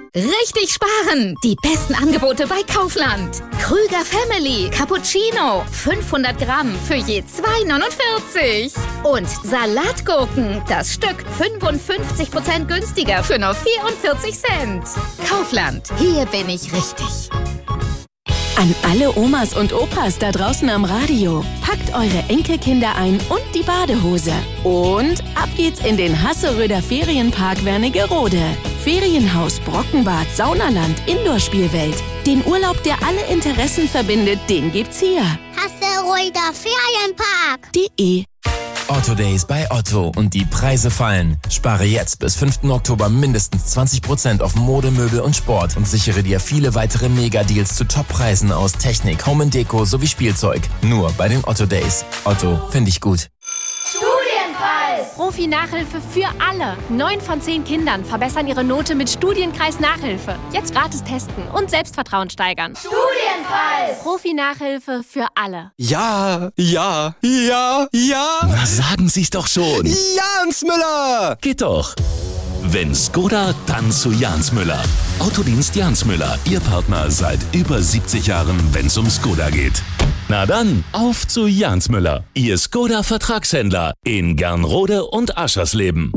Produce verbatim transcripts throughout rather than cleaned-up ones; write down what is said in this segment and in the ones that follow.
Richtig sparen! Die besten Angebote bei Kaufland. Krüger Family Cappuccino. fünfhundert Gramm für je zwei neunundvierzig. Und Salatgurken. Das Stück fünfundfünfzig Prozent günstiger für nur vierundvierzig Cent. Kaufland. Hier bin ich richtig. An alle Omas und Opas da draußen am Radio. Packt eure Enkelkinder ein und die Badehose. Und ab geht's in den Hasseröder Ferienpark Wernigerode. Ferienhaus, Brockenbad, Saunaland, Indoor-Spielwelt. Den Urlaub, der alle Interessen verbindet, den gibt's hier. Hasseröder Ferienpark. De. Otto Days bei Otto und die Preise fallen. Spare jetzt bis fünften Oktober mindestens zwanzig Prozent auf Mode, Möbel und Sport und sichere dir viele weitere Mega-Deals zu Top-Preisen aus Technik, Home and Deko sowie Spielzeug. Nur bei den Otto Days. Otto, finde ich gut. Studienkreis! Profi-Nachhilfe für alle. Neun von zehn Kindern verbessern ihre Note mit Studienkreis-Nachhilfe. Jetzt gratis testen und Selbstvertrauen steigern. Studienkreis! Profi-Nachhilfe für alle. Ja, ja, ja, ja. Na, sagen Sie's doch schon. Jans Müller! Geht doch. Wenn Skoda, dann zu Jans Müller. Autodienst Jans Müller, Ihr Partner seit über siebzig Jahren, wenn's um Skoda geht. Na dann, auf zu Jans Müller, Ihr Skoda-Vertragshändler in Gernrode und Aschersleben.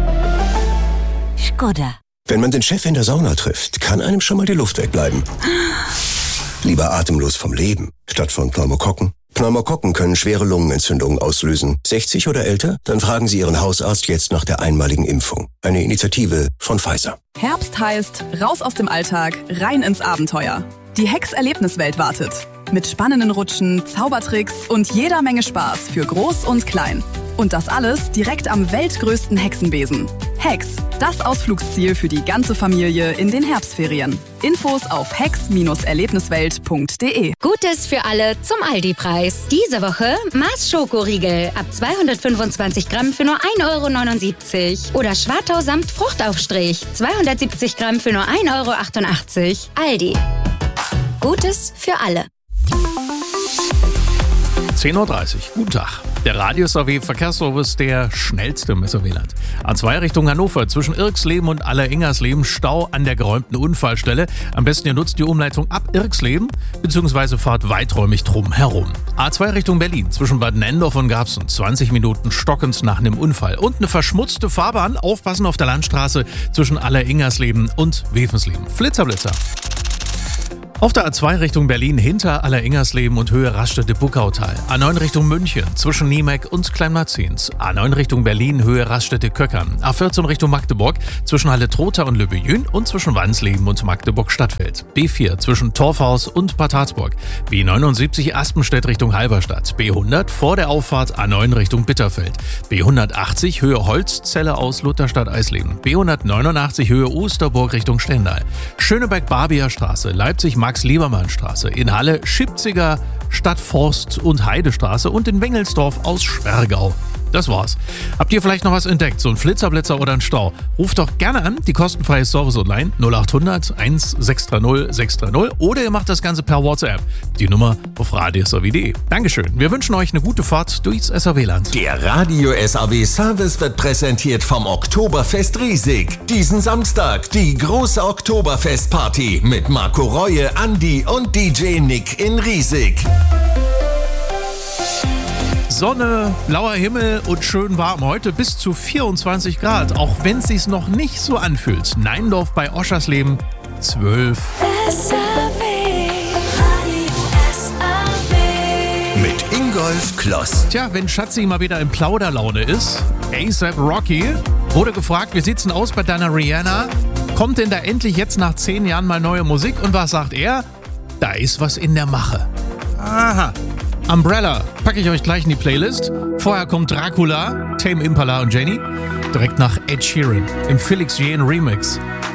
Skoda. Wenn man den Chef in der Sauna trifft, kann einem schon mal die Luft wegbleiben. Lieber atemlos vom Leben, statt von Pneumokokken. Pneumokokken können schwere Lungenentzündungen auslösen. sechzig oder älter? Dann fragen Sie Ihren Hausarzt jetzt nach der einmaligen Impfung. Eine Initiative von Pfizer. Herbst heißt, raus aus dem Alltag, rein ins Abenteuer. Die Hex-Erlebniswelt wartet. Mit spannenden Rutschen, Zaubertricks und jeder Menge Spaß für Groß und Klein. Und das alles direkt am weltgrößten Hexenbesen. Hex, das Ausflugsziel für die ganze Familie in den Herbstferien. Infos auf hex Erlebniswelt punkt de. Gutes für alle zum Aldi-Preis. Diese Woche Mars Schokoriegel ab zweihundertfünfundzwanzig Gramm für nur ein Euro neunundsiebzig. Oder Schwartau samt Fruchtaufstrich zweihundertsiebzig Gramm für nur ein Euro achtundachtzig. Aldi. Gutes für alle. zehn Uhr dreißig. Guten Tag. Der Radius A W Verkehrsservice, der schnellste im S A W-Land. A zwei Richtung Hannover, zwischen Irxleben und Alleringersleben, Stau an der geräumten Unfallstelle. Am besten ihr nutzt die Umleitung ab Irxleben, beziehungsweise fahrt weiträumig drum herum. A zwei Richtung Berlin, zwischen Bad Nendorf und Garbsen, zwanzig Minuten stockend nach einem Unfall. Und eine verschmutzte Fahrbahn, aufpassen auf der Landstraße zwischen Alleringersleben und Wevensleben. Flitzerblitzer. Auf der A zwei Richtung Berlin hinter Alleringersleben und Höhe Raststätte-Buckautal. A neun Richtung München zwischen Niemeck und Kleinmarzins. A neun Richtung Berlin Höhe Raststätte-Köckern. A vierzehn Richtung Magdeburg zwischen Halle-Trotha und Lübbejün und zwischen Wansleben und Magdeburg-Stadtfeld. B vier zwischen Torfhaus und Bad Harzburg. B neunundsiebzig Aspenstedt Richtung Halberstadt. B hundert vor der Auffahrt A neun Richtung Bitterfeld. B hundertachtzig Höhe Holzzelle aus Lutherstadt-Eisleben. B hundertneunundachtzig Höhe Osterburg Richtung Stendal. Schöneberg-Barbier Straße, Leipzig Max-Liebermann-Straße, in Halle Schipziger, Stadtforst- und Heidestraße und in Wengelsdorf aus Sperrgau. Das war's. Habt ihr vielleicht noch was entdeckt? So ein Flitzer-Blitzer oder ein Stau? Ruft doch gerne an, die kostenfreie Service-Online null achthundert eins sechs drei null sechs drei null oder ihr macht das Ganze per WhatsApp. Die Nummer auf radius a w punkt de. Dankeschön. Wir wünschen euch eine gute Fahrt durchs S A W-Land. Der Radio S A W Service wird präsentiert vom Oktoberfest Riesig. Diesen Samstag die große Oktoberfestparty mit Marco Reue, Andi und D J Nick in Riesig. Sonne, blauer Himmel und schön warm. Heute bis zu vierundzwanzig Grad, auch wenn es sich noch nicht so anfühlt. Neindorf bei Oschersleben zwölf. S A W, Radio S A W. Mit Ingolf Kloss. Tja, wenn Schatzi mal wieder in Plauderlaune ist, A$AP Rocky wurde gefragt, wie sieht's denn aus bei deiner Rihanna? Kommt denn da endlich jetzt nach zehn Jahren mal neue Musik? Und was sagt er? Da ist was in der Mache. Aha. Umbrella packe ich euch gleich in die Playlist. Vorher kommt Dracula, Tame Impala und Jenny. Direkt nach Ed Sheeran im Felix Jähn Remix.